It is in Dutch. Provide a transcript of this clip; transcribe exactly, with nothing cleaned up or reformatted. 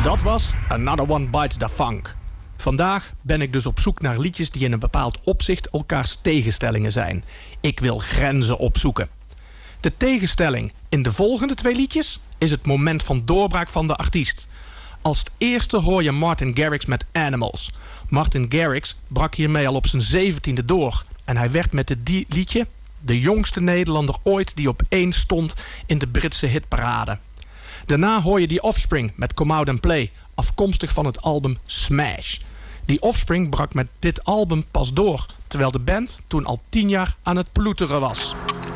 Dat was Another One Bites the Funk. Vandaag ben ik dus op zoek naar liedjes die in een bepaald opzicht elkaars tegenstellingen zijn. Ik wil grenzen opzoeken. De tegenstelling in de volgende twee liedjes is het moment van doorbraak van de artiest. Als het eerste hoor je Martin Garrix met Animals. Martin Garrix brak hiermee al op zijn zeventiende door. En hij werd met dit liedje de jongste Nederlander ooit die op één stond in de Britse hitparade. Daarna hoor je The Offspring met Come Out and Play, afkomstig van het album Smash. The Offspring brak met dit album pas door, terwijl de band toen al tien jaar aan het ploeteren was.